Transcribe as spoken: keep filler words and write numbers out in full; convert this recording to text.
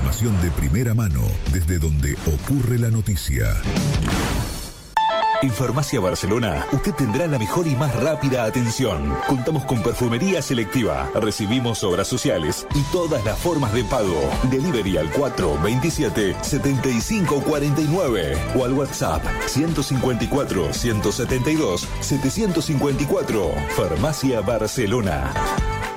información de primera mano desde donde ocurre la noticia. En Farmacia Barcelona, usted tendrá la mejor y más rápida atención. Contamos con perfumería selectiva, recibimos obras sociales y todas las formas de pago. Delivery al cuatro veintisiete setenta y cinco cuarenta y nueve o al WhatsApp ciento cincuenta y cuatro ciento setenta y dos setecientos cincuenta y cuatro. Farmacia Barcelona.